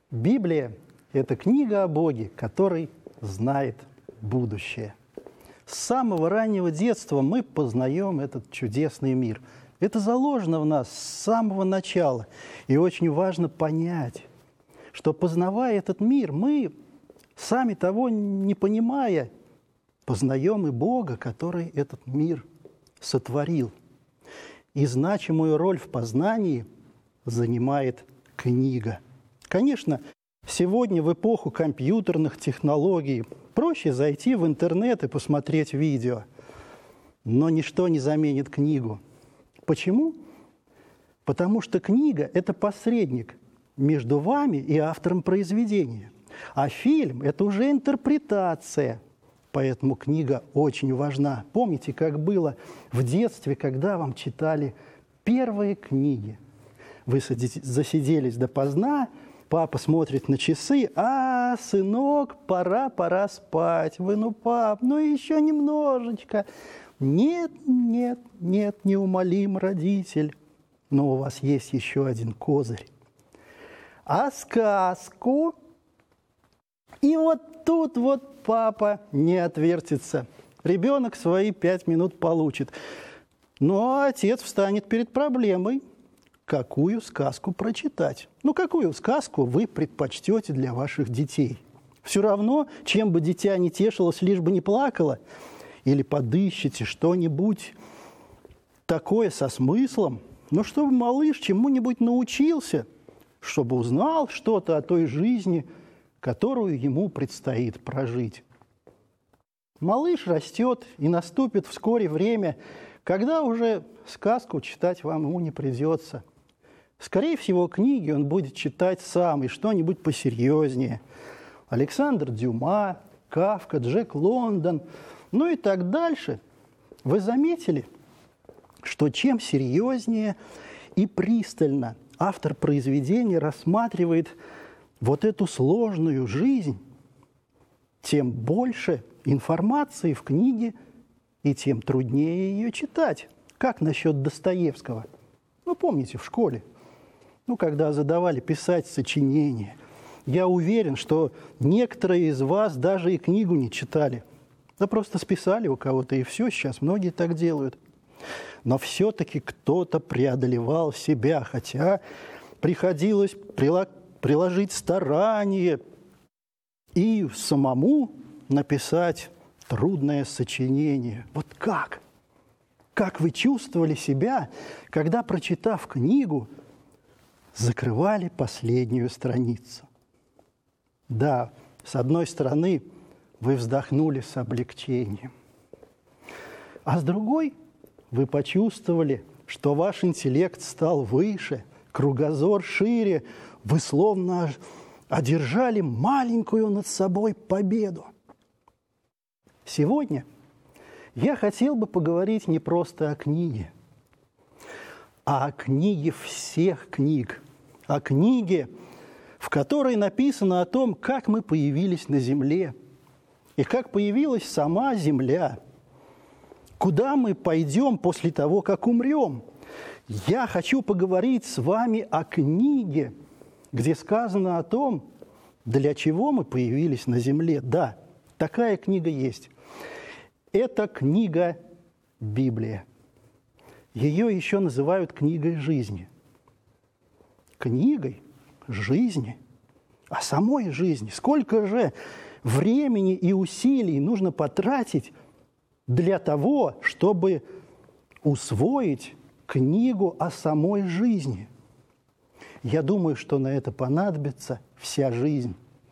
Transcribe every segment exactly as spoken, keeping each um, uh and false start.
Библия – это книга о Боге, который знает будущее. С самого раннего детства мы познаем этот чудесный мир. Это заложено в нас с самого начала. И очень важно понять, что, познавая этот мир, мы, сами того не понимая, познаем и Бога, который этот мир сотворил. И значимую роль в познании занимает книга. Конечно, сегодня в эпоху компьютерных технологий проще зайти в интернет и посмотреть видео, но ничто не заменит книгу. Почему? Потому что книга – это посредник между вами и автором произведения, а фильм – это уже интерпретация, поэтому книга очень важна. Помните, как было в детстве, когда вам читали первые книги? Вы засиделись допоздна, папа смотрит на часы, а, сынок, пора, пора спать. Вы, ну, пап, ну еще немножечко. Нет, нет, нет, неумолим родитель. Но у вас есть еще один козырь. А сказку? И вот тут вот папа не отвертится. Ребенок свои пять минут получит. Но отец встанет перед проблемой. Какую сказку прочитать? Ну, какую сказку вы предпочтете для ваших детей? Все равно, чем бы дитя не тешилось, лишь бы не плакало, или подыщите что-нибудь такое со смыслом, но чтобы малыш чему-нибудь научился, чтобы узнал что-то о той жизни, которую ему предстоит прожить. Малыш растет, и наступит вскоре время, когда уже сказку читать вам ему не придется. Скорее всего, книги он будет читать сам, и что-нибудь посерьезнее. Александр Дюма, Кафка, Джек Лондон, ну и так дальше. Вы заметили, что чем серьезнее и пристально автор произведения рассматривает вот эту сложную жизнь, тем больше информации в книге, и тем труднее ее читать. Как насчет Достоевского? Ну, помните, в школе, ну, когда задавали писать сочинение, я уверен, что некоторые из вас даже и книгу не читали. Да просто списали у кого-то, и все, сейчас многие так делают. Но все-таки кто-то преодолевал себя, хотя приходилось приложить старание и самому написать трудное сочинение. Вот как? Как вы чувствовали себя, когда, прочитав книгу, закрывали последнюю страницу? Да, с одной стороны, вы вздохнули с облегчением, а с другой вы почувствовали, что ваш интеллект стал выше, кругозор шире, вы словно одержали маленькую над собой победу. Сегодня я хотел бы поговорить не просто о книге, а о книге всех книг, о книге, в которой написано о том, как мы появились на земле, и как появилась сама земля, куда мы пойдем после того, как умрем. Я хочу поговорить с вами о книге, где сказано о том, для чего мы появились на земле. Да, такая книга есть. Это книга Библия. Ее еще называют книгой жизни. Книгой жизни. А самой жизни. Сколько же времени и усилий нужно потратить для того, чтобы усвоить книгу о самой жизни? Я думаю, что на это понадобится вся жизнь.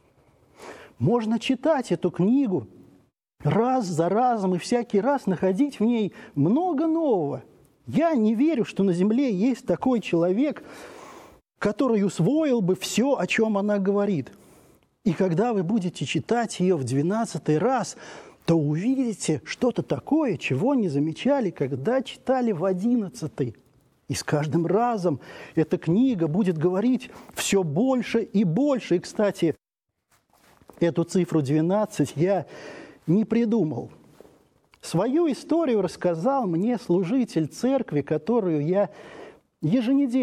Можно читать эту книгу раз за разом и всякий раз находить в ней много нового. Я не верю, что на земле есть такой человек, который усвоил бы все, о чем она говорит. И когда вы будете читать ее в двенадцатый раз, то увидите что-то такое, чего не замечали, когда читали в одиннадцатый. И с каждым разом эта книга будет говорить все больше и больше. И, кстати, эту цифру двенадцать я не придумал. Свою историю рассказал мне служитель церкви, которую я еженедельно